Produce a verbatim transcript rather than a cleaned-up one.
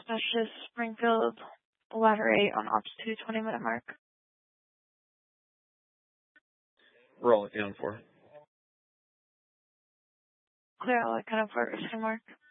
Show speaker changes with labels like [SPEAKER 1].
[SPEAKER 1] Precious Springfield, ladder eight on altitude twenty minute mark.
[SPEAKER 2] Roll it down for.
[SPEAKER 1] Clear all kind of for mark.